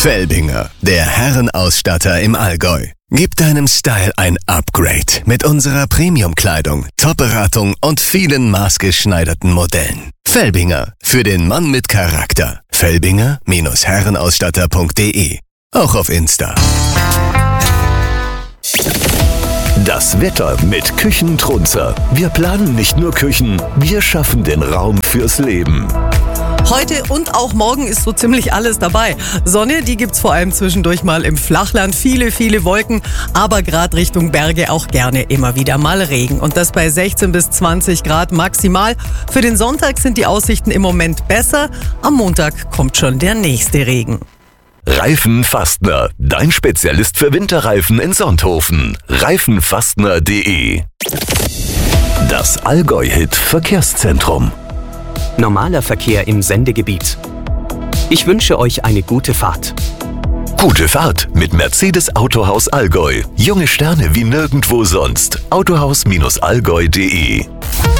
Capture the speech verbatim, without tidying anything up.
Felbinger, der Herrenausstatter im Allgäu. Gib deinem Style ein Upgrade mit unserer Premium-Kleidung, Top-Beratung und vielen maßgeschneiderten Modellen. Felbinger, für den Mann mit Charakter. Felbinger Herrenausstatter punkt de. Auch auf Insta. Das Wetter mit Küchentrunzer. Wir planen nicht nur Küchen, wir schaffen den Raum fürs Leben. Heute und auch morgen ist so ziemlich alles dabei. Sonne, die gibt's vor allem zwischendurch mal im Flachland. Viele, viele Wolken, aber gerade Richtung Berge auch gerne immer wieder mal Regen. Und das bei sechzehn bis zwanzig Grad maximal. Für den Sonntag sind die Aussichten im Moment besser. Am Montag kommt schon der nächste Regen. Reifenfastner, dein Spezialist für Winterreifen in Sonthofen. reifenfastner punkt de. Das Allgäu-Hit Verkehrszentrum. Normaler Verkehr im Sendegebiet. Ich wünsche euch eine gute Fahrt. Gute Fahrt mit Mercedes Autohaus Allgäu. Junge Sterne wie nirgendwo sonst. autohaus Bindestrich allgäu punkt de.